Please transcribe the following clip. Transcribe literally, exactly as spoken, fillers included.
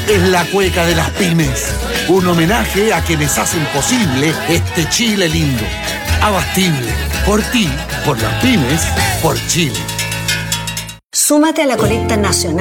es la cueca de las pymes. Un homenaje a quienes hacen posible este Chile lindo. Abastible. Por ti, por las pymes, por Chile. Súmate a la colecta nacional